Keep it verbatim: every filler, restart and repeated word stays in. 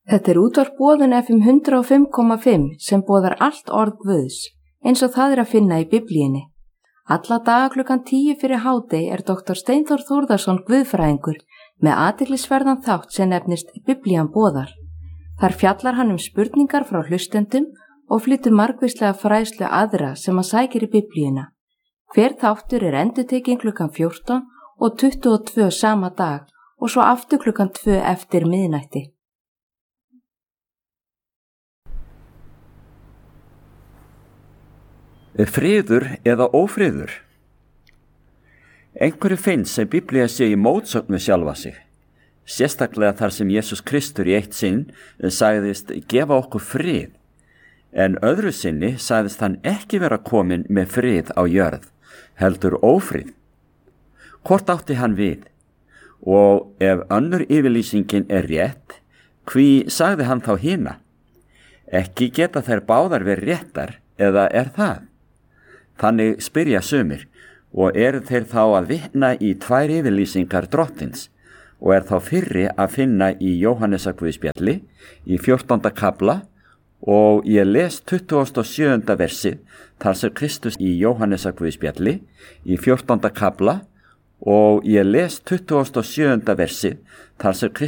Þetta er útvarp Boðun F M hundrað og fimm komma fimm sem boðar allt orð Guðs, eins og það er að finna í Biblíunni. Alla daga klukkan tíu fyrir hádegi er doktor Steinþór Þórðarson guðfræðingur með athyglisverðan þátt sem nefnist Biblían boðar. Þar fjallar hann um spurningar frá hlustendum og flytur margvíslega fræðslu aðra sem að sækir í Biblíuna. Hver þáttur er endurtekinn klukkan fjórtán og tuttugu og tvö sama dag og svo aftur klukkan tvö eftir miðnætti. Friður eða ófriður? Einhverju finnst sem Biblía sé í mótsögn við sjálfa sig, sérstaklega þar sem Jesús Kristur í eitt sinn sagðist gefa okkur frið, en öðru sinni sagðist hann ekki vera kominn með frið á jörð, heldur ófrið. Hvort átti hann við? Og ef önnur yfirlýsingin er rétt, hví sagði hann þá hina? Ekki geta þær báðar verið réttar, eða er það? Þannig spyrja sumir, og eru þeir þá að vitna í tvær yfirlýsingar drottins, og er þá fyrri að finna í Jóhannesarguðspjalli í fjórtánda kafla, og ég les tuttugasta og sjöunda versið þar sem Kristus í Jóhannesarguðspjalli í fjórtánda kafla, og ég les tuttugasta og sjöunda versið þar sem Kristus